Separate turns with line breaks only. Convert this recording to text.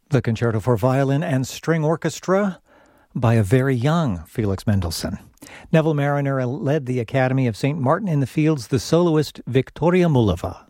The Concerto for Violin and String Orchestra by a very young Felix Mendelssohn. Neville Marriner led the Academy of St. Martin in the Fields, the soloist Victoria Mullova.